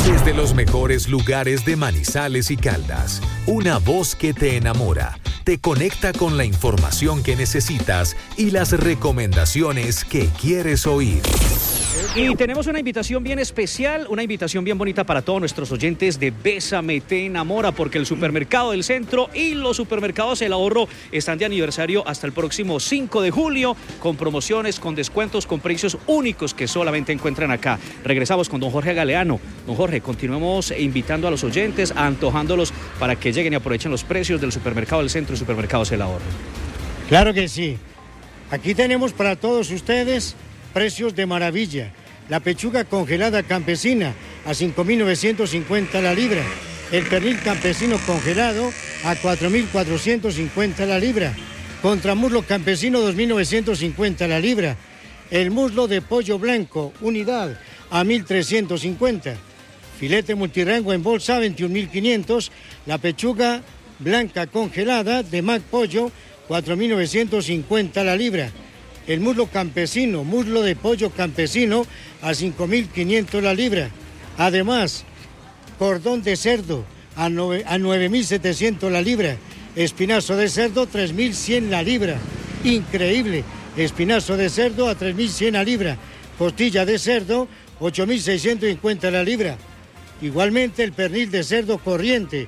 Desde los mejores lugares de Manizales y Caldas, una voz que te enamora, te conecta con la información que necesitas y las recomendaciones que quieres oír. Y tenemos una invitación bien especial, una invitación bien bonita para todos nuestros oyentes de Bésame te enamora, porque el Supermercado del Centro y los supermercados El Ahorro están de aniversario hasta el próximo 5 de julio, con promociones, con descuentos, con precios únicos que solamente encuentran acá. Regresamos con don Jorge Galeano. Don Jorge, continuemos invitando a los oyentes, antojándolos para que lleguen y aprovechen los precios del Supermercado del Centro y Supermercados El Ahorro. Claro que sí. Aquí tenemos para todos ustedes precios de maravilla. La pechuga congelada campesina a 5.950 la libra. El pernil campesino congelado a 4.450 la libra. Contramuslo campesino 2.950 la libra. El muslo de pollo blanco unidad a 1.350. Filete multirango en bolsa 21.500. La pechuga blanca congelada de Mac Pollo 4.950 la libra. El muslo campesino, muslo de pollo campesino a 5.500 la libra. Además, cordón de cerdo a 9.700 la libra. Espinazo de cerdo 3.100 la libra. Increíble. Espinazo de cerdo a 3.100 la libra. Costilla de cerdo 8.650 la libra. Igualmente el pernil de cerdo corriente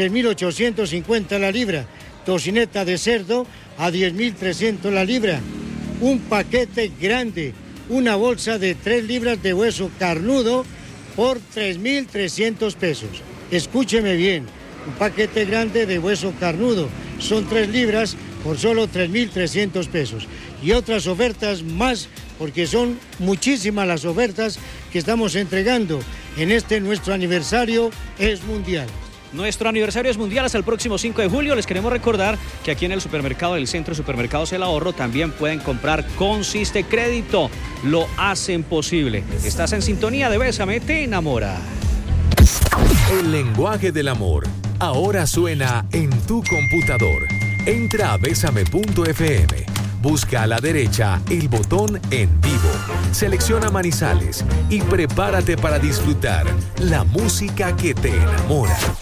6.850 la libra. Tocineta de cerdo a 10.300 la libra. Un paquete grande, una bolsa de 3 libras de hueso carnudo por 3.300 pesos. Escúcheme bien, un paquete grande de hueso carnudo, son 3 libras por solo 3.300 pesos. Y otras ofertas más, porque son muchísimas las ofertas que estamos entregando en este nuestro aniversario es mundial. Nuestro aniversario es mundial hasta el próximo 5 de julio. Les queremos recordar que aquí en el Supermercado del Centro, Supermercados El Ahorro, también pueden comprar con Siste Crédito. Lo hacen posible. Estás en sintonía de Bésame te enamora. El lenguaje del amor ahora suena en tu computador. Entra a besame.fm. Busca a la derecha el botón En Vivo. Selecciona Manizales y prepárate para disfrutar la música que te enamora.